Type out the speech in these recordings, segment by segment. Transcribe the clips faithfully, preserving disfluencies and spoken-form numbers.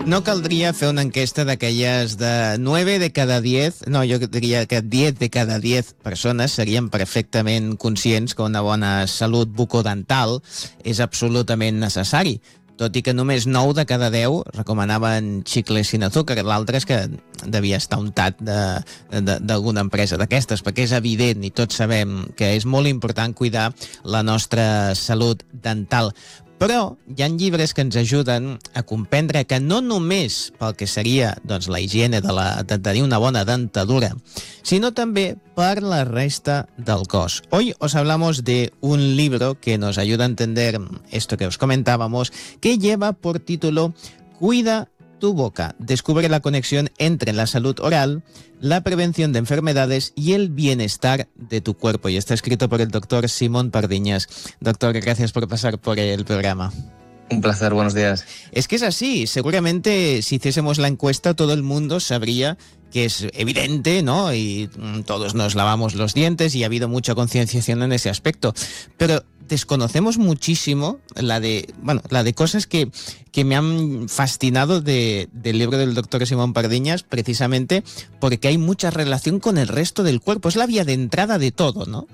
No caldria fer una enquesta d'aquelles de nueve de cada diez, no, jo diria que diez de cada diez persones serien perfectament conscients que una bona salut bucodental és absolutament necessari, tot i que només nou de cada deu recomanaven xicles sin azúcar. L'altre és que devia estar untat d'alguna empresa d'aquestes, perquè és evident i tots sabem que és molt important cuidar la nostra salut dental. Però hi ha llibres que ens ajuden a comprendre que no només pel que seria doncs, la higiene de, la, de tenir una bona dentadura, sinó també per la resta del cos. Hoy os hablamos de un libro que nos ayuda a entender esto que os comentábamos, que lleva por título Cuida tu boca. Descubre la conexión entre la salud oral, la prevención de enfermedades y el bienestar de tu cuerpo. Y está escrito por el doctor Simón Pardiñas. Doctor, gracias por pasar por el programa. Un placer, buenos días. Es que es así. Seguramente si hiciésemos la encuesta todo el mundo sabría que es evidente, ¿no? Y todos nos lavamos los dientes y ha habido mucha concienciación en ese aspecto. Pero desconocemos muchísimo la de, bueno, la de cosas que, que me han fascinado de, del libro del doctor Simón Pardiñas, precisamente porque hay mucha relación con el resto del cuerpo. Es la vía de entrada de todo, ¿no?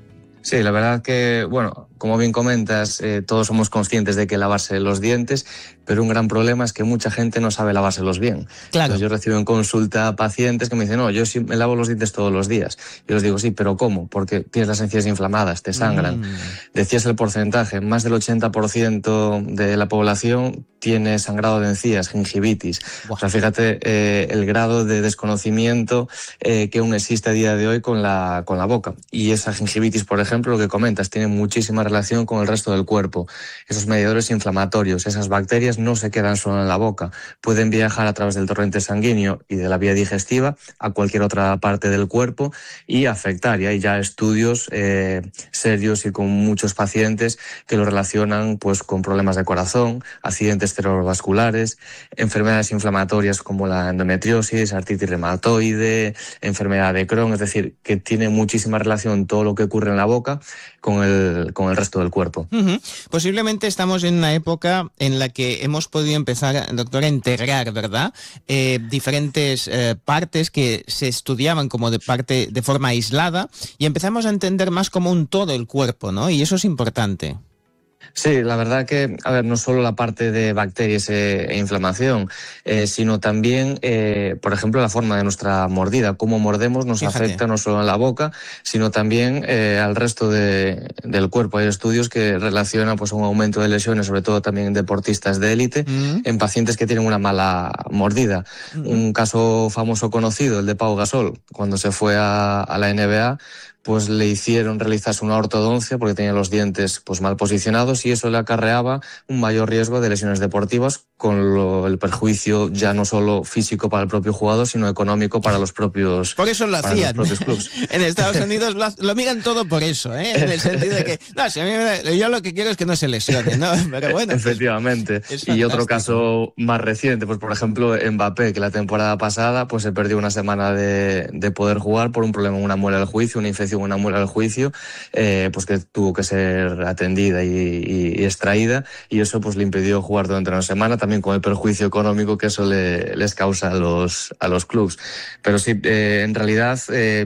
Sí, la verdad que, bueno, como bien comentas, eh, todos somos conscientes de que lavarse los dientes, pero un gran problema es que mucha gente no sabe lavárselos bien. Claro. Entonces yo recibo en consulta pacientes que me dicen, no, yo sí me lavo los dientes todos los días. Yo les digo, sí, pero ¿cómo? Porque tienes las encías inflamadas, te sangran. Mm. Decías el porcentaje, más del ochenta por ciento de la población tiene sangrado de encías, gingivitis. Wow. O sea, fíjate eh, el grado de desconocimiento eh, que aún existe a día de hoy con la, con la boca. Y esa gingivitis, por ejemplo, lo que comentas, tiene muchísima relación con el resto del cuerpo. Esos mediadores inflamatorios, esas bacterias no se quedan solo en la boca, pueden viajar a través del torrente sanguíneo y de la vía digestiva a cualquier otra parte del cuerpo y afectar. Y hay ya estudios eh, serios y con muchos pacientes que lo relacionan pues con problemas de corazón, accidentes cerebrovasculares, enfermedades inflamatorias como la endometriosis, artritis reumatoide, enfermedad de Crohn, es decir, que tiene muchísima relación todo lo que ocurre en la boca con el, con el resto del cuerpo. Uh-huh. Posiblemente estamos en una época en la que hemos podido empezar, doctor, a integrar, ¿verdad? Eh, diferentes eh, partes que se estudiaban como de parte de forma aislada y empezamos a entender más como un todo el cuerpo, ¿no? Y eso es importante. Sí, la verdad que, a ver, no solo la parte de bacterias e, e inflamación, eh, sino también, eh, por ejemplo, la forma de nuestra mordida. Cómo mordemos nos Fíjate. afecta no solo en la boca, sino también eh, al resto de, del cuerpo. Hay estudios que relacionan pues, un aumento de lesiones, sobre todo también en deportistas de élite, mm. en pacientes que tienen una mala mordida. Mm. Un caso famoso conocido, el de Pau Gasol, cuando se fue a, a la N B A, pues le hicieron realizarse una ortodoncia porque tenía los dientes pues mal posicionados y eso le acarreaba un mayor riesgo de lesiones deportivas con lo, el perjuicio ya no solo físico para el propio jugador, sino económico para los propios Por eso lo hacían. Los propios clubs. En Estados Unidos lo, lo miran todo por eso, ¿eh? En el sentido de que, no, si a mí me, yo lo que quiero es que no se lesione, ¿no? Pero bueno. Efectivamente. Es, es y otro caso más reciente, pues por ejemplo Mbappé, que la temporada pasada pues se perdió una semana de, de poder jugar por un problema en una muela del juicio, una infección en una muela del juicio, eh, pues que tuvo que ser atendida y, y, y extraída, y eso pues le impidió jugar durante una semana, también con el perjuicio económico que eso le, les causa a los, a los clubs. Pero sí, eh, en realidad, eh,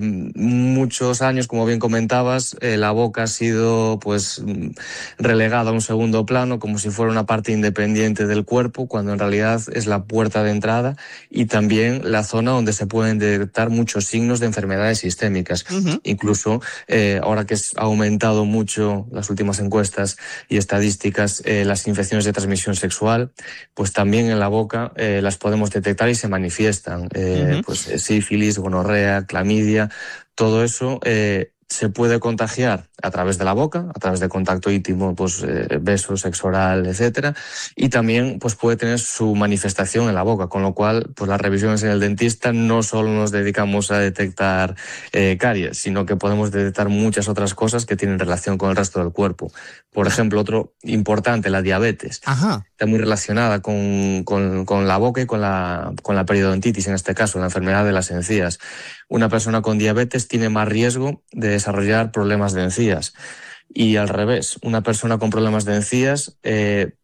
muchos años, como bien comentabas, eh, la boca ha sido pues relegada a un segundo plano, como si fuera una parte independiente del cuerpo, cuando en realidad es la puerta de entrada y también la zona donde se pueden detectar muchos signos de enfermedades sistémicas. Uh-huh. Incluso, eh, ahora que ha aumentado mucho las últimas encuestas y estadísticas, eh, las infecciones de transmisión sexual, pues también en la boca eh, las podemos detectar y se manifiestan. Eh, uh-huh. Pues sífilis, gonorrea, clamidia, todo eso eh, se puede contagiar a través de la boca, a través de contacto íntimo, pues eh, besos, sexo oral, etcétera, y también pues puede tener su manifestación en la boca, con lo cual pues las revisiones en el dentista no solo nos dedicamos a detectar eh, caries, sino que podemos detectar muchas otras cosas que tienen relación con el resto del cuerpo. Por ejemplo, otro importante, la diabetes. Ajá. Está muy relacionada con, con, con la boca y con la, con la periodontitis, en este caso, la enfermedad de las encías. Una persona con diabetes tiene más riesgo de desarrollar problemas de encías. Y al revés, una persona con problemas de encías eh,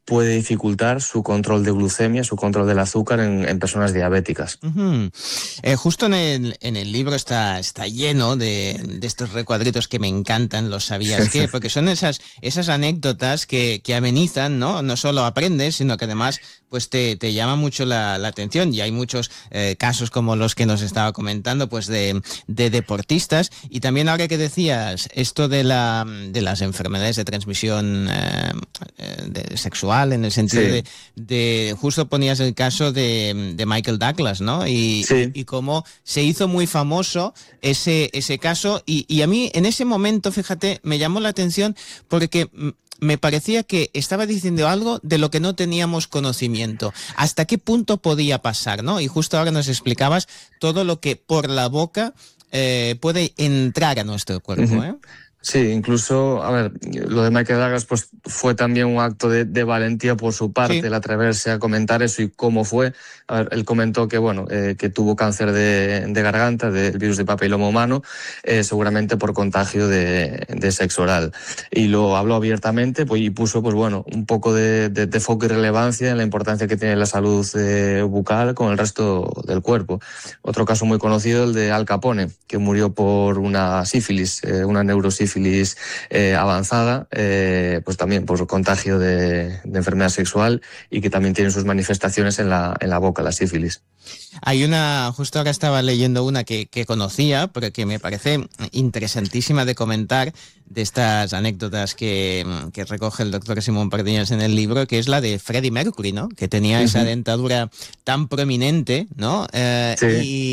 puede dificultar su control de glucemia, su control del azúcar en, en personas diabéticas. Uh-huh. Eh, justo en el, en el libro está, está lleno de, de estos recuadritos que me encantan, los sabías qué, porque son esas, esas anécdotas que, que amenizan, ¿no? No solo aprendes, sino que además pues te, te llama mucho la, la atención, y hay muchos eh, casos como los que nos estaba comentando, pues de, de deportistas. Y también ahora que decías esto de, la, de las enfermedades de transmisión eh, de, sexual, en el sentido sí. de, de, justo ponías el caso de, de Michael Douglas, ¿no? Y, sí. y, y cómo se hizo muy famoso ese, ese caso, y, y a mí en ese momento, fíjate, me llamó la atención porque me parecía que estaba diciendo algo de lo que no teníamos conocimiento. ¿Hasta qué punto podía pasar, no? Y justo ahora nos explicabas todo lo que por la boca eh, puede entrar a nuestro cuerpo, uh-huh. ¿eh? Sí, incluso, a ver, lo de Michael Douglas pues fue también un acto de, de valentía por su parte, sí. el atreverse a comentar eso y cómo fue. A ver, él comentó que, bueno, eh, que tuvo cáncer de, de garganta, del virus de papiloma humano, eh, seguramente por contagio de, de sexo oral. Y lo habló abiertamente, pues, y puso, pues bueno, un poco de, de, de foco y relevancia en la importancia que tiene la salud eh, bucal con el resto del cuerpo. Otro caso muy conocido, el de Al Capone, que murió por una sífilis, eh, una neurosífilis sífilis eh, avanzada, eh, pues también por contagio de, de enfermedad sexual, y que también tienen sus manifestaciones en la, en la boca, la sífilis. Hay una, justo ahora estaba leyendo una que, que conocía, pero que me parece interesantísima de comentar, de estas anécdotas que, que recoge el doctor Simón Pardiñas en el libro, que es la de Freddie Mercury, ¿no? Que tenía uh-huh. esa dentadura tan prominente, ¿no? Eh, sí.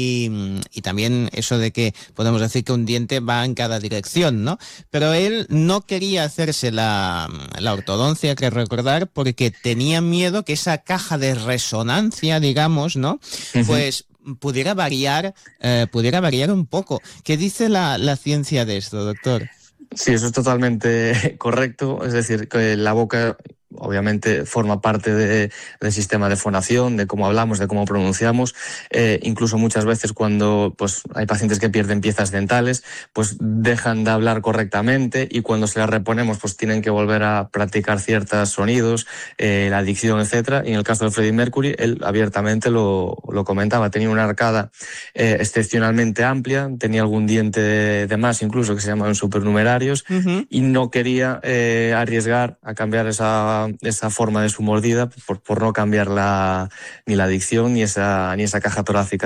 y, y también eso de que podemos decir que un diente va en cada dirección, ¿no? Pero él no quería hacerse la, la ortodoncia, que recordar, porque tenía miedo que esa caja de resonancia, digamos, ¿no? Uh-huh. Pues pudiera variar, eh, pudiera variar un poco. ¿Qué dice la, la ciencia de esto, doctor? Sí, eso es totalmente correcto. Es decir, que la boca obviamente forma parte de, del sistema de fonación, de cómo hablamos, de cómo pronunciamos. Eh, incluso muchas veces cuando pues, hay pacientes que pierden piezas dentales, pues dejan de hablar correctamente, y cuando se las reponemos pues tienen que volver a practicar ciertos sonidos, eh, la dicción, etcétera. Y en el caso de Freddie Mercury, él abiertamente lo, lo comentaba. Tenía una arcada eh, excepcionalmente amplia, tenía algún diente de, de más incluso, que se llaman supernumerarios, uh-huh. y no quería eh, arriesgar a cambiar esa esa forma de su mordida por, por no cambiar la, ni la dicción ni esa, ni esa caja torácica